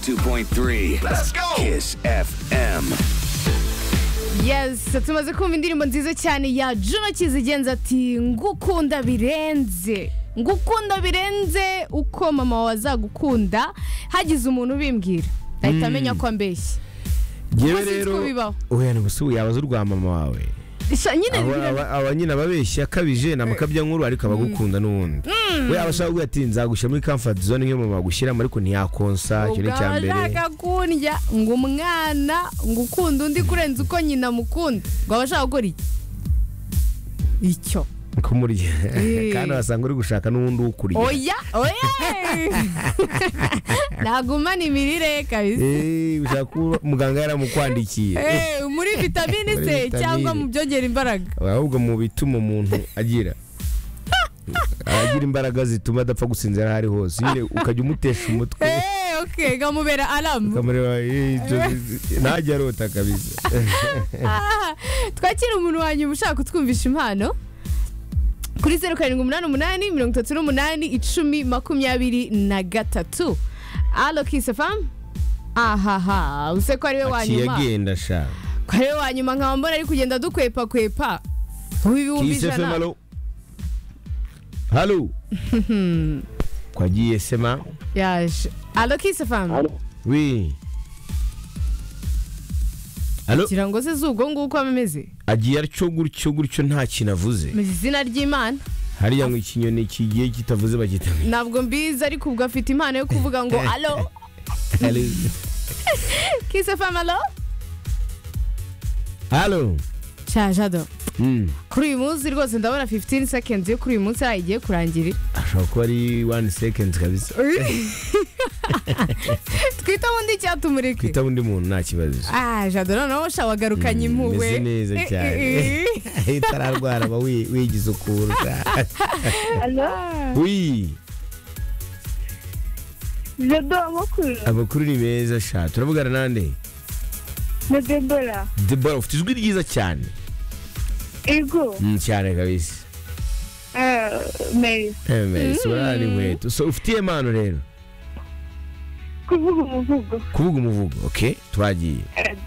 102.3. Let's go. Kiss FM. Yes, tumaze kumva indirimbo nziza cyane ya Juno Kizigenza ati ngukunda birenze. Ngukunda birenze uko mama wawe azagukunda hagize umuntu ubimbwira. Ahita amenya ko ambeshye. Yewe rero oya n'ubusubu yabaza urwa mama wawe. Abanyina babeshya kabije namakabya nkuru ariko abagukunda n'ubundi. We abashaka gati nzagushyira muri comfort zone nk'iyo mama gushyiramo ariko ntiyakonsa cyo ni cyambere. Ubashaka kundya ngo umwana ngukunda undi kurenza uko nyina mukunda. Ngo abashaka gukora iki? Icyo kumurya kandi wasanga uri gushaka n'ubundi ukurya. Oya nagumana imirire kabisa. Ushaka muganga yaramukwandikiye. Muri vitamine C cyangwa mu byongera imbaraga. Ahubwo mu bituma umuntu agira imbaraga zituma adapfa gusinzira hari hose nyine ukajya umutesha umutwe. Okay gamubera alarm. Kamera najya arota kabisa. Twakira umuntu wanyu ushaka kutwumvisha impano kuri 0788 Allo Kiss FM. Ahaha use ko ari we wanyuma akiyagenda sha ko ari we wanyuma nkaba mbona ari kugenda dukwepa kwepa ubibumvijana. Halo kwagiye sema yaje. Allo Kiss FM. Oui. Halo kirango se zugo nguko ameze agiye aricyo gutyo nta kinavuze mu izina ry'Imana. Hariya ngo ikinyoni kigiye kitavuze bagita ntabwo mbizi ariko ubwo afite impano yo kuvuga ngo allo. Halo Kiss FM. Halo Chajado. Kuri uyu munsi rwose ndabona 15 seconds yo kuri uyu munsi agiye kurangira. ashobora kuba ari 1 second kabisa. Twita undi cyatumureke. Twita undi muntu nta kibazo. Jado noneho shawagarukanye impuhwe. Neza cyane. Itararwara ba wigize ukurusha. Allo? Oui. Jado amakuru ni meza sha. Turavugana nande? Na Deborah. Deborah ufite ijwi ryiza cyane. Ego. Cyane kabisa. Mary. Sorani nkweto. So ufite impano rero. Kuvuga umuvugo. Okay, twagiye.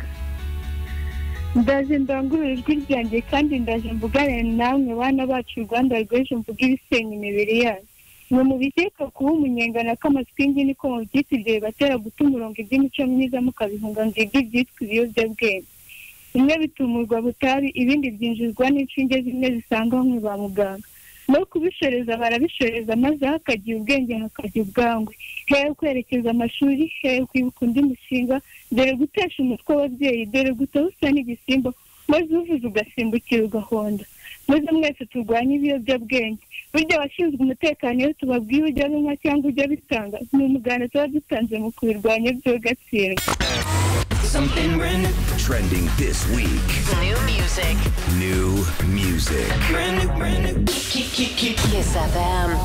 Ndaje ndangurura ijwi ryanjye kandi ndaje mvugane namwe bana bacu u Rwanda rw'ejo mvuga ibisenya imibiri yacu. Ngo mubiseka kuba umunyengana k'amaswingi niko mubyitiriye batera guta umurongo iby'imico myiza mukabihunga ngo ibyo byitwa ibiyobyabwenge. Bimwe bitumurwa butabi ibindi byinjizwa n'inshinge zimwe zisanganywe ba muganga. No kubishoreza barabishoreza maze hakagira ubwenge hakagira ubwangwe. Hehe kwerekeza amashuri, hehe kwibuka undi mushinga, dore gutesha umutwe w'ababyeyi, dore gutobusa n'igisimba, maze uvuze ugasimbukira ugahonda. Maze mwese turwanye ibiyobyabwenge. Burya abashinzwe umutekano iyo tubabwiye ujya binywa cyangwa ujya bitanga, ni umuganda tuba dutanze mu kubirwanya by'agatsindwa. Something brand new. Trending this week. New music. Brand new. Kiss FM.